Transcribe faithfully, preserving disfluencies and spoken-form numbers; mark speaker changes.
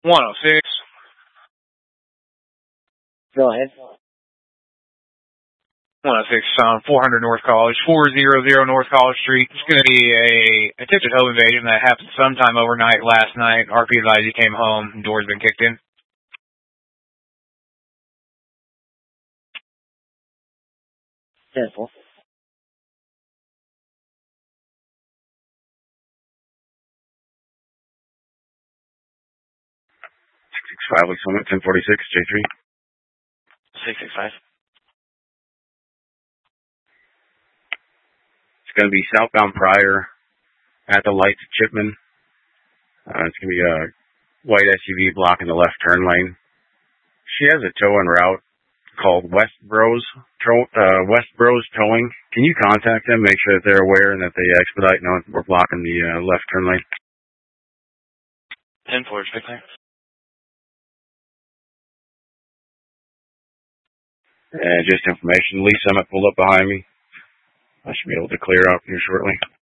Speaker 1: one oh six.
Speaker 2: Go ahead.
Speaker 1: one oh six on four hundred North College, four hundred North College Street. It's going to be a attempted home invasion that happened sometime overnight last night. R P advised he came home, doors been kicked in.
Speaker 2: Simple.
Speaker 3: six six five, Lake Summit, ten forty-six, J three.
Speaker 4: six six five.
Speaker 3: It's going to be southbound Pryor at the lights at Chipman. Uh, it's going to be a white S U V blocking the left turn lane. She has a tow en route called West Bros, uh, West Bros Towing. Can you contact them, make sure that they're aware and that they expedite knowing we're blocking the uh, left turn lane?
Speaker 4: ten four, check there.
Speaker 3: And just information, Lee Summit pulled up behind me. I should be able to clear out here shortly.